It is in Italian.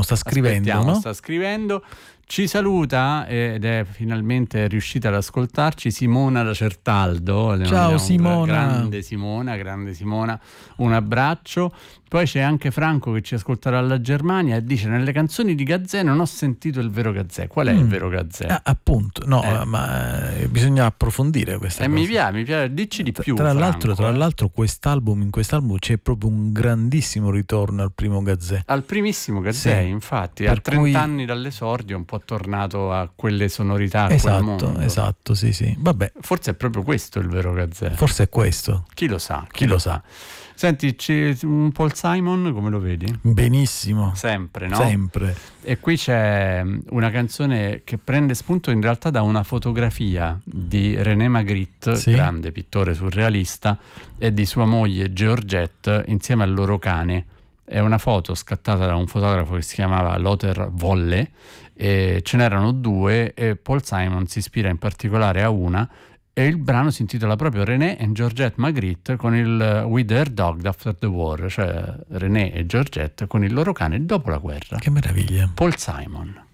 sta scrivendo, no? Sta scrivendo. Ci saluta ed è finalmente riuscita ad ascoltarci Simona da Certaldo. Ciao Simona. Grande Simona, un abbraccio. Poi c'è anche Franco che ci ascolta dalla Germania e dice: nelle canzoni di Gazzè non ho sentito il vero Gazzè. Qual è il vero Gazzè? Appunto, no, ma bisogna approfondire questa cosa. Mi piace, dici di più. Tra l'altro, in quest'album c'è proprio un grandissimo ritorno al primo Gazzè. Al primissimo Gazzè, sì. Infatti, a 30 anni dall'esordio è un po' tornato a quelle sonorità, a quel mondo. Esatto, sì. Vabbè. Forse è proprio questo il vero Gazzè. Forse è questo. Chi lo sa? Senti, un Paul Simon, come lo vedi? Benissimo. Sempre, no? Sempre. E qui c'è una canzone che prende spunto in realtà da una fotografia di René Magritte, grande pittore surrealista, e di sua moglie Georgette insieme al loro cane. È una foto scattata da un fotografo che si chiamava Lothar Wolle, e ce n'erano due e Paul Simon si ispira in particolare a una, e il brano si intitola proprio René and Georgette Magritte con il With Their Dog After the War, cioè René e Georgette con il loro cane dopo la guerra. Che meraviglia. Paul Simon.